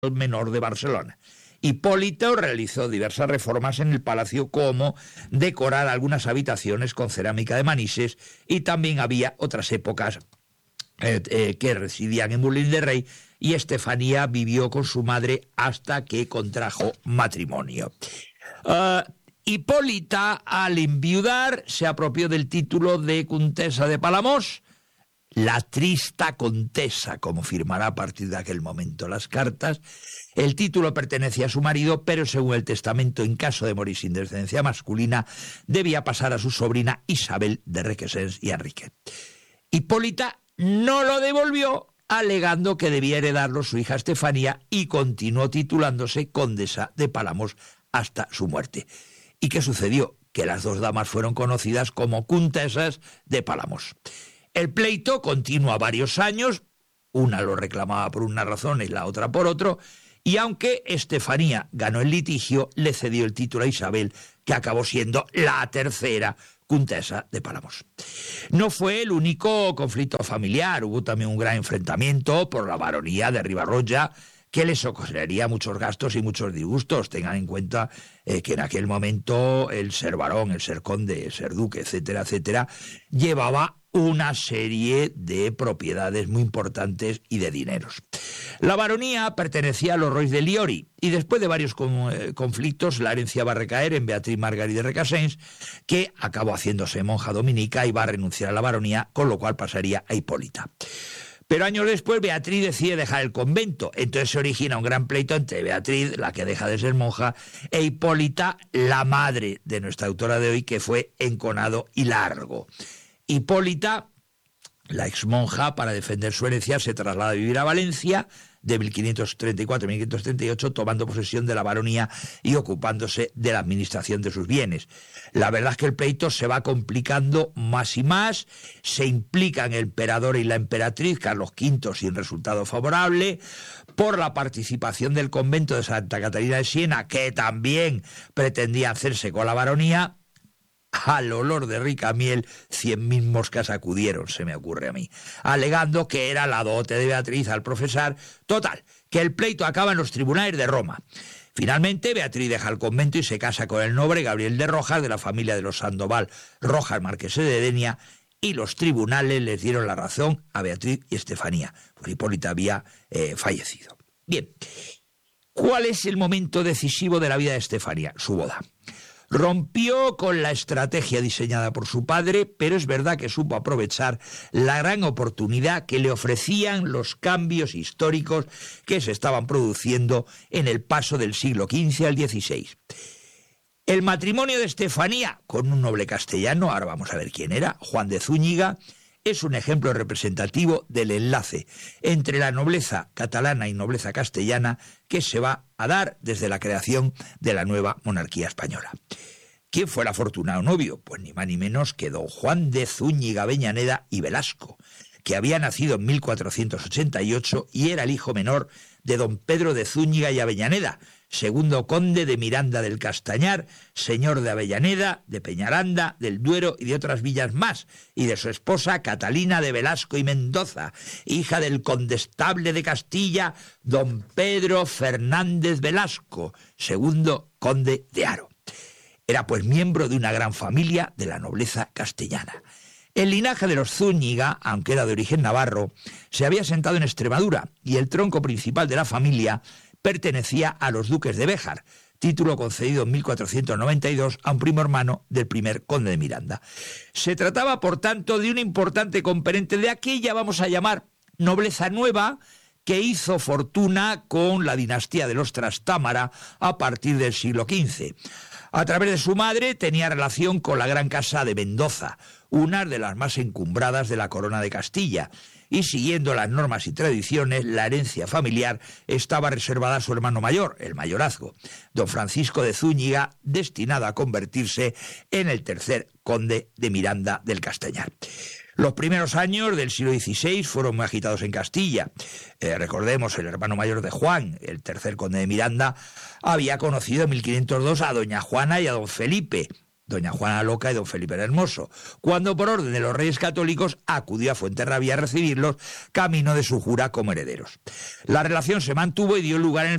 menor de Barcelona. Hipólito realizó diversas reformas en el palacio, como decorar algunas habitaciones con cerámica de Manises, y también había otras épocas que residían en Molins de Rey, y Estefanía vivió con su madre hasta que contrajo matrimonio. Hipólita, al enviudar, se apropió del título de Contesa de Palamós, la trista Contesa, como firmará a partir de aquel momento las cartas. El título pertenecía a su marido, pero según el testamento, en caso de morir sin descendencia masculina, debía pasar a su sobrina Isabel de Requesens y Enrique. Hipólita no lo devolvió, alegando que debía heredarlo su hija Estefanía, y continuó titulándose Condesa de Palamós hasta su muerte. ¿Y qué sucedió? Que las dos damas fueron conocidas como Contesas de Palamós. El pleito continúa varios años, una lo reclamaba por una razón y la otra por otro, y aunque Estefanía ganó el litigio, le cedió el título a Isabel, que acabó siendo la tercera Contesa de Palamós. No fue el único conflicto familiar, hubo también un gran enfrentamiento por la baronía de Ribarroja, que les ocasionaría muchos gastos y muchos disgustos. Tengan en cuenta que en aquel momento el ser varón, el ser conde, el ser duque, etcétera, etcétera, llevaba una serie de propiedades muy importantes y de dineros. La baronía pertenecía a los Roys de Liori, y después de varios conflictos, la herencia va a recaer en Beatriz Margarit de Requesens, que acabó haciéndose monja dominica y va a renunciar a la baronía, con lo cual pasaría a Hipólita. Pero años después Beatriz decide dejar el convento, entonces se origina un gran pleito entre Beatriz, la que deja de ser monja, e Hipólita, la madre de nuestra autora de hoy, que fue enconado y largo. Hipólita, la exmonja, para defender su herencia, se traslada a vivir a Valencia de 1534 a 1538, tomando posesión de la baronía y ocupándose de la administración de sus bienes. La verdad es que el pleito se va complicando más y más, se implican el emperador y la emperatriz, Carlos V, sin resultado favorable, por la participación del convento de Santa Catalina de Siena, que también pretendía hacerse con la baronía. Al olor de rica miel, 100.000 moscas acudieron, se me ocurre a mí, alegando que era la dote de Beatriz al profesar. Total, que el pleito acaba en los tribunales de Roma. Finalmente, Beatriz deja el convento y se casa con el noble Gabriel de Rojas, de la familia de los Sandoval Rojas, marqueses de Denia, y los tribunales les dieron la razón a Beatriz y Estefanía, porque Hipólita había fallecido. Bien, ¿cuál es el momento decisivo de la vida de Estefanía? Su boda. Rompió con la estrategia diseñada por su padre, pero es verdad que supo aprovechar la gran oportunidad que le ofrecían los cambios históricos que se estaban produciendo en el paso del siglo XV al XVI. El matrimonio de Estefanía con un noble castellano, ahora vamos a ver quién era, Juan de Zúñiga, es un ejemplo representativo del enlace entre la nobleza catalana y nobleza castellana que se va a dar desde la creación de la nueva monarquía española. ¿Quién fue el afortunado novio? Pues ni más ni menos que don Juan de Zúñiga Avellaneda y Velasco, que había nacido en 1488 y era el hijo menor de don Pedro de Zúñiga y Avellaneda, segundo conde de Miranda del Castañar, señor de Avellaneda, de Peñaranda, del Duero y de otras villas más, y de su esposa Catalina de Velasco y Mendoza, hija del condestable de Castilla, don Pedro Fernández Velasco, segundo conde de Haro. Era pues miembro de una gran familia de la nobleza castellana. El linaje de los Zúñiga, aunque era de origen navarro, se había asentado en Extremadura, y el tronco principal de la familia pertenecía a los duques de Béjar, título concedido en 1492 a un primo hermano del primer conde de Miranda. Se trataba, por tanto, de un importante componente de aquella, vamos a llamar, nobleza nueva, que hizo fortuna con la dinastía de los Trastámara a partir del siglo XV. A través de su madre tenía relación con la Gran Casa de Mendoza, una de las más encumbradas de la corona de Castilla, y siguiendo las normas y tradiciones, la herencia familiar estaba reservada a su hermano mayor, el mayorazgo, don Francisco de Zúñiga, destinado a convertirse en el tercer conde de Miranda del Castañar. Los primeros años del siglo XVI fueron muy agitados en Castilla. Recordemos, el hermano mayor de Juan, el tercer conde de Miranda, había conocido en 1502 a doña Juana y a don Felipe. doña Juana Loca y don Felipe el Hermoso, cuando por orden de los reyes católicos acudió a Fuenterrabía a recibirlos camino de su jura como herederos. La relación se mantuvo y dio lugar en el